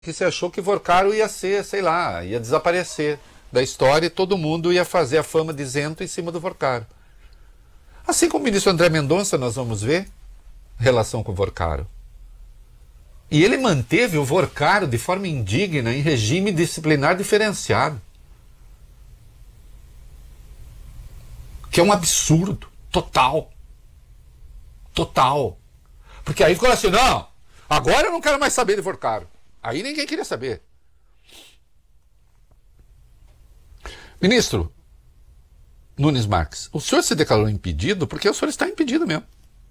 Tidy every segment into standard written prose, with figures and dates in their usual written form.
que você achou que Vorcaro ia ser, sei lá, ia desaparecer da história e todo mundo ia fazer a fama de isento em cima do Vorcaro. Assim como o ministro André Mendonça, nós vamos ver relação com o Vorcaro. E ele manteve o Vorcaro de forma indigna em regime disciplinar diferenciado. Que é um absurdo total. Total. Porque aí ficou assim, não, agora eu não quero mais saber de Vorcaro. Aí ninguém queria saber. Ministro Nunes Marques, o senhor se declarou impedido porque o senhor está impedido mesmo.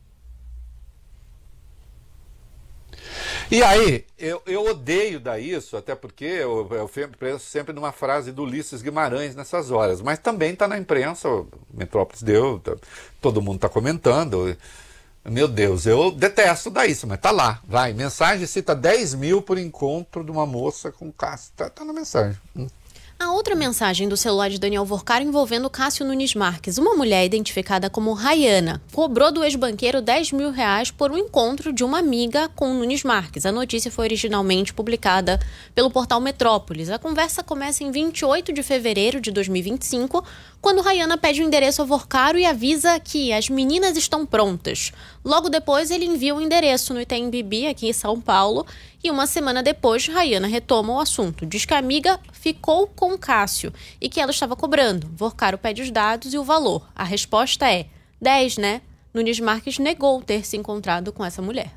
E aí, eu odeio dar isso, até porque eu penso sempre numa frase do Ulisses Guimarães nessas horas, mas também está na imprensa, o Metrópolis deu, todo mundo está comentando. Meu Deus, eu detesto dar isso, mas tá lá, vai. Mensagem cita 10 mil por encontro de uma moça com Cássio. Tá na mensagem. A outra mensagem do celular de Daniel Vorcaro envolvendo Cássio Nunes Marques. Uma mulher identificada como Rayana cobrou do ex-banqueiro 10 mil reais por um encontro de uma amiga com Nunes Marques. A notícia foi originalmente publicada pelo portal Metrópolis. A conversa começa em 28 de fevereiro de 2025, quando Rayana pede o endereço ao Vorcaro e avisa que as meninas estão prontas. Logo depois, ele envia o endereço no Itaim Bibi, aqui em São Paulo, e uma semana depois, Rayana retoma o assunto. Diz que a amiga ficou com Cássio e que ela estava cobrando. Vorcaro pede os dados e o valor. A resposta é 10, né? Nunes Marques negou ter se encontrado com essa mulher.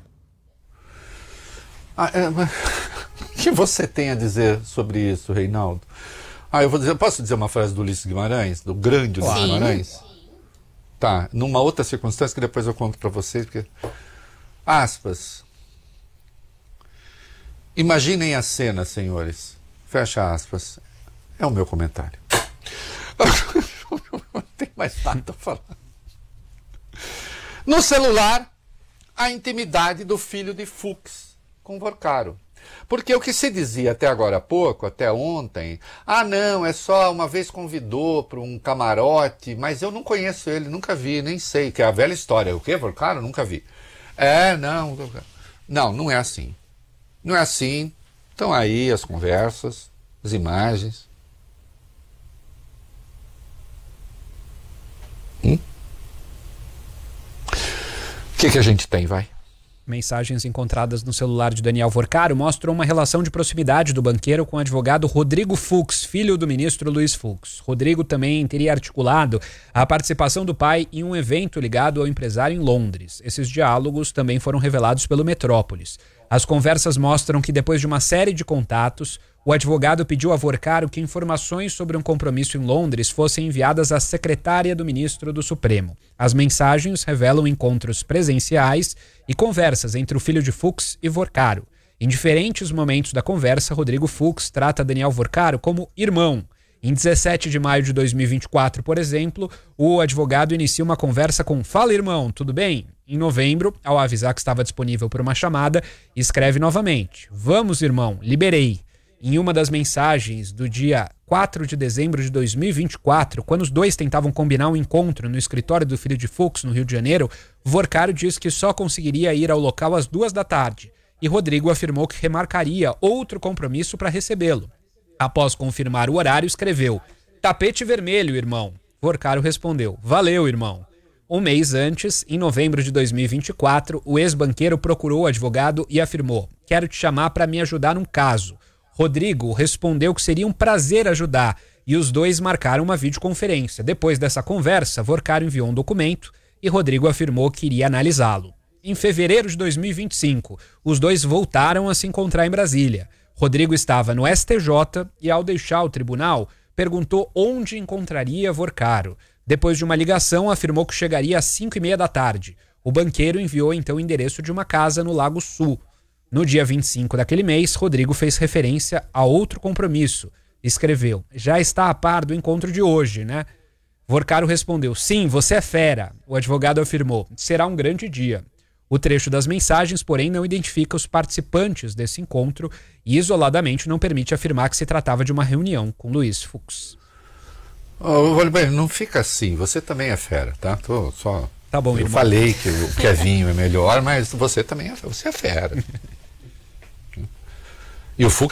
O que você tem a dizer sobre isso, Reinaldo? Posso dizer uma frase do Ulisses Guimarães, do grande Ulisses Guimarães? Tá, numa outra circunstância que depois eu conto para vocês, porque... Aspas. Imaginem a cena, senhores. Fecha aspas. É o meu comentário. Não tem mais nada a falar. No celular, a intimidade do filho de Fux com Vorcaro. Porque o que se dizia até agora há pouco, até ontem, não, é só uma vez convidou para um camarote, mas eu não conheço ele, nunca vi, nem sei, que é a velha história. O quê, Vorcaro? Nunca vi. Não é assim. Não é assim. Estão aí as conversas, as imagens. O que a gente tem, vai? Mensagens encontradas no celular de Daniel Vorcaro mostram uma relação de proximidade do banqueiro com o advogado Rodrigo Fux, filho do ministro Luiz Fux. Rodrigo também teria articulado a participação do pai em um evento ligado ao empresário em Londres. Esses diálogos também foram revelados pelo Metrópolis. As conversas mostram que depois de uma série de contatos, o advogado pediu a Vorcaro que informações sobre um compromisso em Londres fossem enviadas à secretária do ministro do Supremo. As mensagens revelam encontros presenciais e conversas entre o filho de Fux e Vorcaro. Em diferentes momentos da conversa, Rodrigo Fux trata Daniel Vorcaro como irmão. Em 17 de maio de 2024, por exemplo, o advogado inicia uma conversa com "Fala, irmão, tudo bem?" Em novembro, ao avisar que estava disponível por uma chamada, escreve novamente: "Vamos, irmão, liberei." Em uma das mensagens do dia 4 de dezembro de 2024, quando os dois tentavam combinar um encontro no escritório do filho de Fux, no Rio de Janeiro, Vorcaro disse que só conseguiria ir ao local às 2 da tarde, e Rodrigo afirmou que remarcaria outro compromisso para recebê-lo. Após confirmar o horário, escreveu: "Tapete vermelho, irmão." Vorcaro respondeu: "Valeu, irmão." Um mês antes, em novembro de 2024, o ex-banqueiro procurou o advogado e afirmou: "Quero te chamar para me ajudar num caso." Rodrigo respondeu que seria um prazer ajudar e os dois marcaram uma videoconferência. Depois dessa conversa, Vorcaro enviou um documento e Rodrigo afirmou que iria analisá-lo. Em fevereiro de 2025, os dois voltaram a se encontrar em Brasília. Rodrigo estava no STJ e, ao deixar o tribunal, perguntou onde encontraria Vorcaro. Depois de uma ligação, afirmou que chegaria às 5h30 da tarde. O banqueiro enviou então o endereço de uma casa no Lago Sul. No dia 25 daquele mês, Rodrigo fez referência a outro compromisso. Escreveu: "Já está a par do encontro de hoje, né?" Vorcaro respondeu: "Sim, você é fera." O advogado afirmou: "Será um grande dia." O trecho das mensagens, porém, não identifica os participantes desse encontro e, isoladamente, não permite afirmar que se tratava de uma reunião com Luiz Fux. Não fica assim, você também é fera, tá? Tá bom, eu irmão. falei que o Kevinho é melhor, mas você também você é fera. E o Fux